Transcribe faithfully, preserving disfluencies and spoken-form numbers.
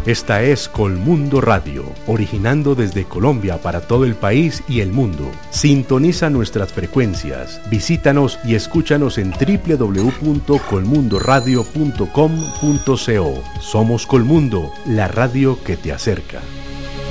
Esta es Colmundo Radio, originando desde Colombia para todo el país y el mundo. Sintoniza nuestras frecuencias, visítanos y escúchanos en doble u doble u doble u punto colmundo radio punto com punto co. Somos Colmundo, la radio que te acerca.